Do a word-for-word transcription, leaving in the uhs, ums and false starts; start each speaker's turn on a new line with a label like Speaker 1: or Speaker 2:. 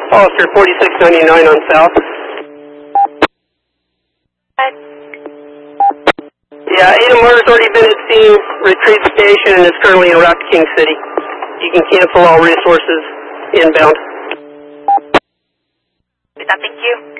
Speaker 1: Officer forty-six ninety-nine on South. Yeah, Ada Marty's already been at scene, retrieved the station, and is currently en route to King City. You can cancel all resources inbound.
Speaker 2: Thank you.